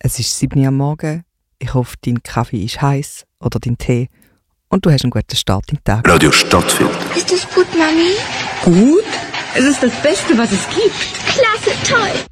Es ist 7 Uhr am Morgen. Ich hoffe, dein Kaffee ist heiß oder dein Tee und du hast einen guten Start in den Tag. Radio Stadtfilter. Ist das gut, Mami? Gut? Es ist das Beste, was es gibt. Klasse, toll.